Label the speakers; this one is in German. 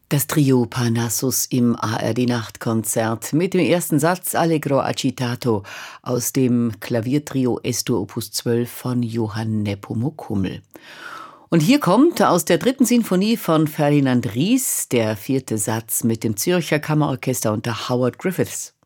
Speaker 1: Das Trio Parnassus im ARD-Nachtkonzert mit dem ersten Satz Allegro agitato aus dem Klaviertrio Es-Dur Opus 12 von Johann Nepomuk Hummel. Und hier kommt aus der dritten Sinfonie von Ferdinand Ries der vierte Satz mit dem Zürcher Kammerorchester unter Howard Griffiths.